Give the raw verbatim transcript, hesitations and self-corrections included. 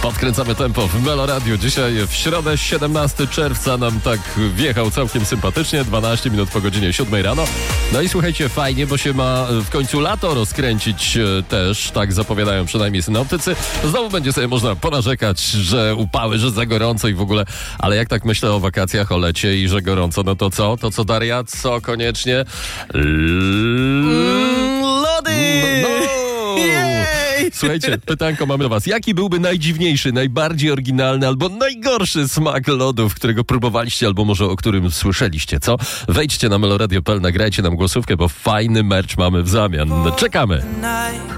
Podkręcamy tempo w Meloradiu. Dzisiaj w środę, siedemnastego czerwca nam tak wjechał całkiem sympatycznie, dwanaście minut po godzinie siódmej rano. No i słuchajcie, fajnie, bo się ma w końcu lato rozkręcić też, tak zapowiadają przynajmniej synoptycy. Znowu będzie sobie można ponarzekać, że upały, że za gorąco i w ogóle, ale jak tak myślę o wakacjach, o lecie i że gorąco, no to co? To co, Daria? Co koniecznie? L... Mm, lody! No! Jej! Słuchajcie, pytanko mamy do was. Jaki byłby najdziwniejszy, najbardziej oryginalny albo najgorszy smak lodów, którego próbowaliście albo może o którym słyszeliście, co? Wejdźcie na meloradio kropka p l, nagrajcie nam głosówkę, bo fajny merch mamy w zamian. Czekamy!